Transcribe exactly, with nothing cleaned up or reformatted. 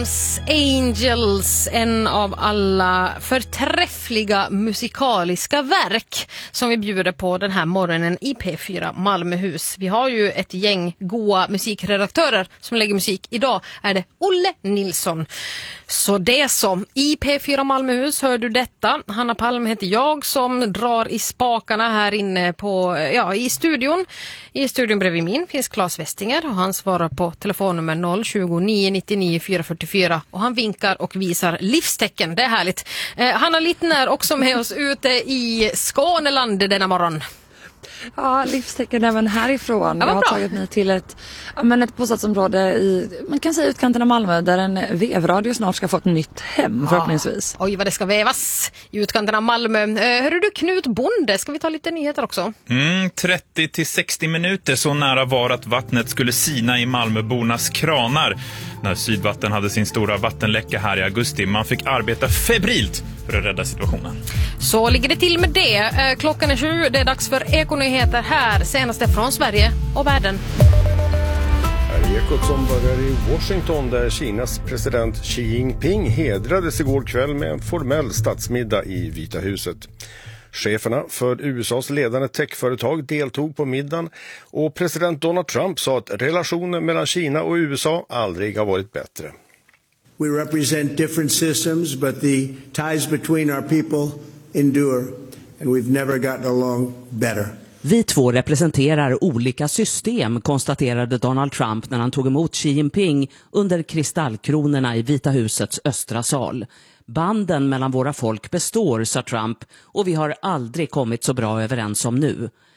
Helms Angels, en av alla förträffliga musikaliska verk som vi bjuder på den här morgonen i P fyra Malmöhus. Vi har ju ett gäng goa musikredaktörer som lägger musik. Idag är det Olle Nilsson. Så det som i P fyra Malmöhus hör du detta. Hanna Palm heter jag som drar i spakarna här inne på, ja, i studion. I studion bredvid min finns Claes Westinger och han svarar på telefonnummer noll tjugo nio nittionio fyra fyrtiofyra och han vinkar och visar livstecken. Det är härligt. Eh, Hanna Litten är också med oss ute i Skåneland denna morgon. Ja, livstecken även härifrån. Ja, jag har bra. tagit mig till ett, men ett bostadsområde i, man kan säga utkanten av Malmö, där en vevradio snart ska få ett nytt hem förhoppningsvis. Ah, oj, vad det ska vävas i utkanten av Malmö. Eh, hörru du, Knut Bonde, ska vi ta lite nyheter också? Mm, trettio till sextio minuter, så nära var att vattnet skulle sina i Malmöbornas kranar när Sydvatten hade sin stora vattenläcka här i augusti. Man fick arbeta febrilt för att rädda situationen. Så ligger det till med det. Eh, klockan är sju, det är dags för Ekonyheter här, senaste från Sverige och världen. Här är Ekot som börjar i Washington där Kinas president Xi Jinping hedrades igår kväll med en formell statsmiddag i Vita huset. Cheferna för U S A:s ledande techföretag deltog på middagen och president Donald Trump sa att relationen mellan Kina och U S A aldrig har varit bättre. We represent different systems, but the ties between our people endure, and we've never gotten along better. Vi två representerar olika system, konstaterade Donald Trump när han tog emot Xi Jinping under kristallkronorna i Vita husets östra sal. Banden mellan våra folk består, sa Trump, och vi har aldrig kommit så bra överens som nu.